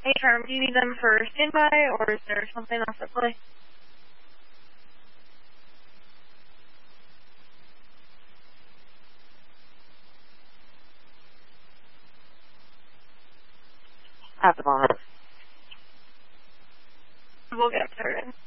Hey, Charm, do you need them for standby, or is there something else at play? At the moment. We'll get started.